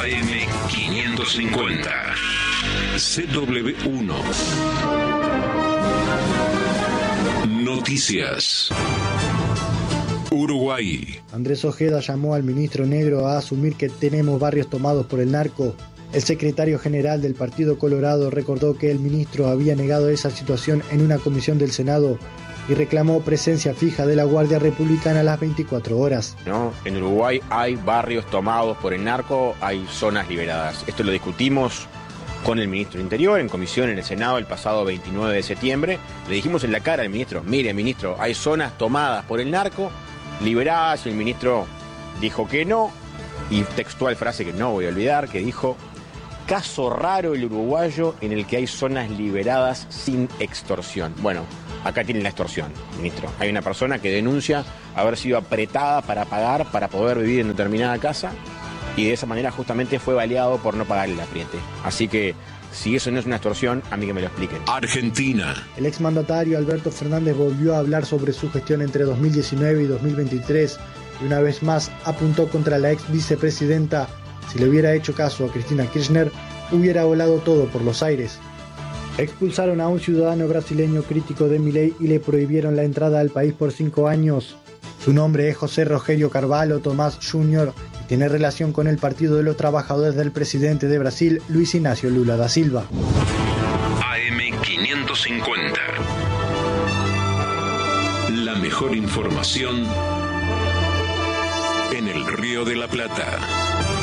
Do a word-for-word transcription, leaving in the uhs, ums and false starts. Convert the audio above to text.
A M quinientos cincuenta. C W uno. Noticias. Uruguay. Andrés Ojeda llamó al ministro Negro a asumir que tenemos barrios tomados por el narco. El secretario general del Partido Colorado recordó que el ministro había negado esa situación en una comisión del Senado y reclamó presencia fija de la Guardia Republicana a las veinticuatro horas. ¿No? En Uruguay hay barrios tomados por el narco, hay zonas liberadas. Esto lo discutimos con el ministro del Interior en comisión en el Senado el pasado veintinueve de septiembre. Le dijimos en la cara al ministro, mire ministro, hay zonas tomadas por el narco, liberadas, y el ministro dijo que no, y textual frase que no voy a olvidar, que dijo: caso raro el uruguayo en el que hay zonas liberadas sin extorsión. Bueno, acá tienen la extorsión, ministro. Hay una persona que denuncia haber sido apretada para pagar para poder vivir en determinada casa, y de esa manera justamente fue baleado por no pagar el apriete. Así que, si eso no es una extorsión, a mí que me lo expliquen. Argentina. El exmandatario Alberto Fernández volvió a hablar sobre su gestión entre dos mil diecinueve y dos mil veintitrés y una vez más apuntó contra la ex vicepresidenta. Si le hubiera hecho caso a Cristina Kirchner, hubiera volado todo por los aires. Expulsaron a un ciudadano brasileño crítico de Milei y le prohibieron la entrada al país por cinco años. Su nombre es José Rogerio Carvalho Tomás júnior y tiene relación con el Partido de los Trabajadores del presidente de Brasil, Luis Ignacio Lula da Silva. A M quinientos cincuenta. La mejor información en el Río de la Plata.